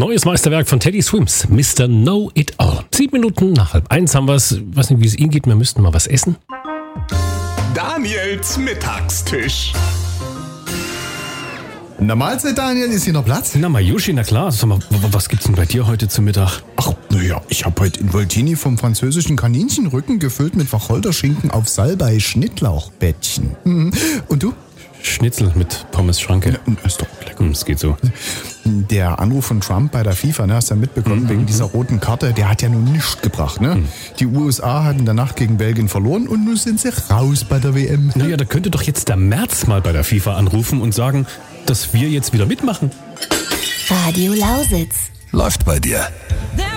Neues Meisterwerk von Teddy Swims, Mr. Know It All. 7 Minuten nach 12:30 haben wir es. Ich weiß nicht, wie es Ihnen geht, wir müssten mal was essen. Daniels Mittagstisch. Na Mahlzeit, Daniel, ist hier noch Platz? Na Majushi, na klar. Sag mal, was gibt's denn bei dir heute zu Mittag? Ach, naja, ich habe heute in Voltini vom französischen Kaninchenrücken gefüllt mit Wacholderschinken auf Salbei-Schnittlauchbällchen. Und du? Schnitzel mit Pommes Schranke. Ist doch lecker. Es geht so. Der Anruf von Trump bei der FIFA, ne, hast du ja mitbekommen, wegen dieser roten Karte, der hat ja nun nichts gebracht. Ne? Die USA hatten in der Nacht gegen Belgien verloren und nun sind sie raus bei der WM. Naja, da könnte doch jetzt der Merz mal bei der FIFA anrufen und sagen, dass wir jetzt wieder mitmachen. Radio Lausitz. Läuft bei dir.